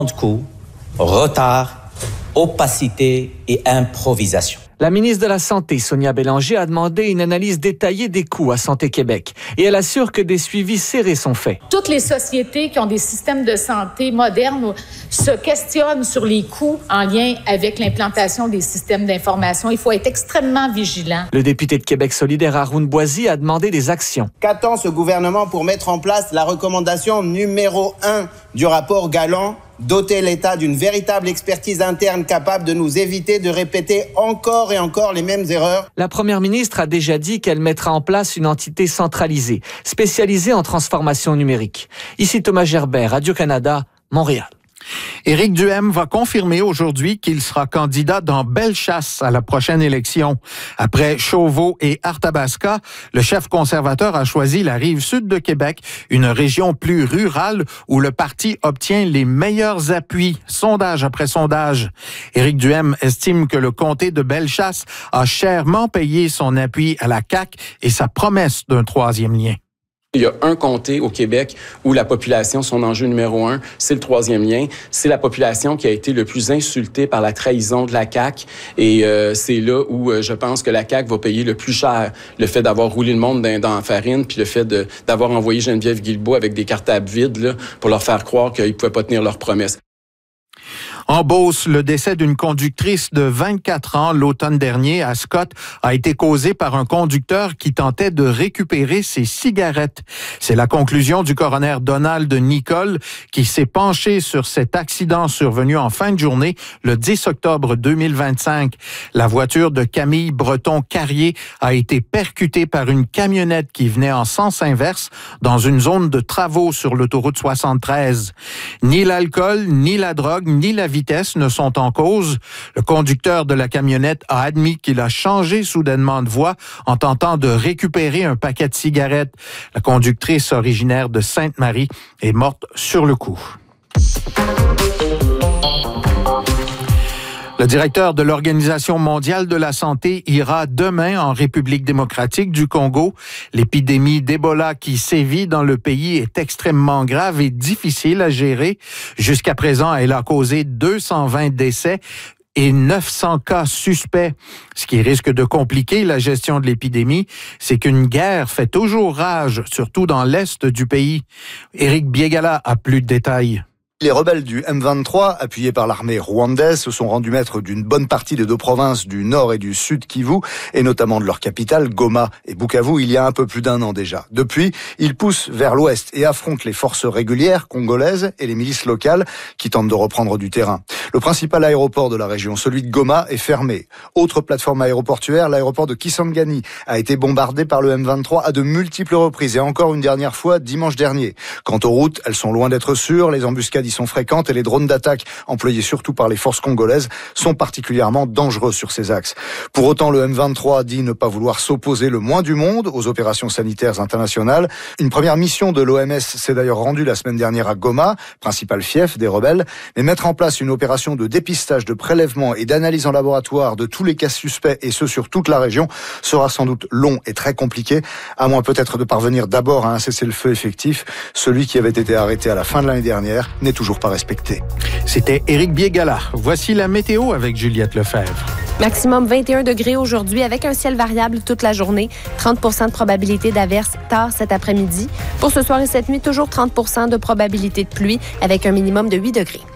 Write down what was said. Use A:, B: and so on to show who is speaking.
A: Coût, retard, opacité et improvisation.
B: La ministre de la Santé, Sonia Bélanger, a demandé une analyse détaillée des coûts à Santé Québec et elle assure que des suivis serrés sont faits.
C: Toutes les sociétés qui ont des systèmes de santé modernes se questionnent sur les coûts en lien avec l'implantation des systèmes d'information. Il faut être extrêmement vigilant.
B: Le député de Québec solidaire, Haroun Boisy, a demandé des actions.
D: Qu'attend ce gouvernement pour mettre en place la recommandation numéro 1 du rapport Galland ? Doter l'État d'une véritable expertise interne capable de nous éviter de répéter encore et encore les mêmes erreurs.
B: La première ministre a déjà dit qu'elle mettra en place une entité centralisée, spécialisée en transformation numérique. Ici Thomas Gerbert, Radio-Canada, Montréal.
E: Éric Duhaime va confirmer aujourd'hui qu'il sera candidat dans Bellechasse à la prochaine élection. Après Chauveau et Arthabasca, le chef conservateur a choisi la rive sud de Québec, une région plus rurale où le parti obtient les meilleurs appuis, sondage après sondage. Éric Duhaime estime que le comté de Bellechasse a chèrement payé son appui à la CAQ et sa promesse d'un troisième lien.
F: Il y a un comté au Québec où la population, son enjeu numéro 1, c'est le troisième lien. C'est la population qui a été le plus insultée par la trahison de la CAQ. Et c'est là où je pense que la CAQ va payer le plus cher. Le fait d'avoir roulé le monde dans la farine, puis le fait d'avoir envoyé Geneviève Guilbeault avec des cartables vides là, pour leur faire croire qu'ils ne pouvaient pas tenir leurs promesses.
E: En Beauce, le décès d'une conductrice de 24 ans l'automne dernier à Scott a été causé par un conducteur qui tentait de récupérer ses cigarettes. C'est la conclusion du coroner Donald Nicole qui s'est penché sur cet accident survenu en fin de journée le 10 octobre 2025. La voiture de Camille Breton-Carrier a été percutée par une camionnette qui venait en sens inverse dans une zone de travaux sur l'autoroute 73. Ni l'alcool, ni la drogue, ni la vitesse ne sont en cause. Le conducteur de la camionnette a admis qu'il a changé soudainement de voie en tentant de récupérer un paquet de cigarettes. La conductrice originaire de Sainte-Marie est morte sur le coup. Le directeur de l'Organisation mondiale de la santé ira demain en République démocratique du Congo. L'épidémie d'Ebola qui sévit dans le pays est extrêmement grave et difficile à gérer. Jusqu'à présent, elle a causé 220 décès et 900 cas suspects. Ce qui risque de compliquer la gestion de l'épidémie, c'est qu'une guerre fait toujours rage, surtout dans l'est du pays. Éric Biégala a plus de détails.
G: Les rebelles du M23, appuyés par l'armée rwandaise, se sont rendus maîtres d'une bonne partie des deux provinces du nord et du sud Kivu, et notamment de leur capitale, Goma et Bukavu, il y a un peu plus d'un an déjà. Depuis, ils poussent vers l'ouest et affrontent les forces régulières congolaises et les milices locales qui tentent de reprendre du terrain. Le principal aéroport de la région, celui de Goma, est fermé. Autre plateforme aéroportuaire, l'aéroport de Kisangani a été bombardé par le M23 à de multiples reprises, et encore une dernière fois dimanche dernier. Quant aux routes, elles sont loin d'être sûres, les embuscades sont fréquentes et les drones d'attaque employés surtout par les forces congolaises sont particulièrement dangereux sur ces axes. Pour autant, le M23 dit ne pas vouloir s'opposer le moins du monde aux opérations sanitaires internationales. Une première mission de l'OMS s'est d'ailleurs rendue la semaine dernière à Goma, principal fief des rebelles, mais mettre en place une opération de dépistage, de prélèvement et d'analyse en laboratoire de tous les cas suspects, et ce sur toute la région, sera sans doute long et très compliqué, à moins peut-être de parvenir d'abord à un cessez-le-feu effectif. Celui qui avait été arrêté à la fin de l'année dernière n'est toujours pas respecté.
E: C'était Éric Biégala. Voici la météo avec Juliette Lefebvre.
H: Maximum 21 degrés aujourd'hui avec un ciel variable toute la journée. 30 % de probabilité d'averse tard cet après-midi. Pour ce soir et cette nuit, toujours 30 % de probabilité de pluie avec un minimum de 8 degrés.